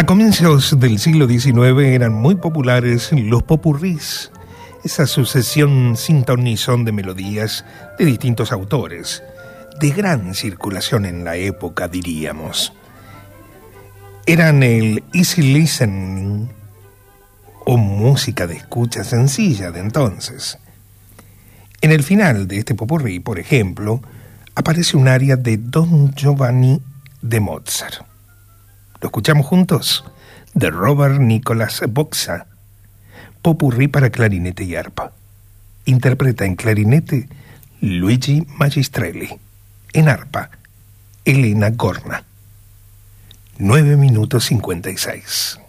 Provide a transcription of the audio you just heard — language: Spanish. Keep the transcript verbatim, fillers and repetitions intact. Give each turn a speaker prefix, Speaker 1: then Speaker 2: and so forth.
Speaker 1: A comienzos del siglo diecinueve eran muy populares los popurrís, esa sucesión sin ton ni son de melodías de distintos autores, de gran circulación en la época, diríamos. Eran el easy listening o música de escucha sencilla de entonces. En el final de este popurrí, por ejemplo, aparece un aria de Don Giovanni de Mozart. ¿Lo escuchamos juntos? De Robert Nicholas Boxa, popurrí para clarinete y arpa. Interpreta en clarinete Luigi Magistrelli, en arpa Elena Gorna. nueve minutos cincuenta y seis.